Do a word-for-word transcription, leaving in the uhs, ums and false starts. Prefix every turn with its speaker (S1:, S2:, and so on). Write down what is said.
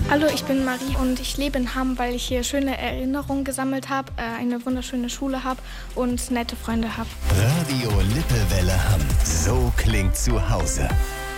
S1: Hallo, ich bin Marie und ich lebe in Hamm, weil ich hier schöne Erinnerungen gesammelt habe, äh, eine wunderschöne Schule habe und nette Freunde habe.
S2: Radio Lippewelle Hamm. So klingt zu Hause.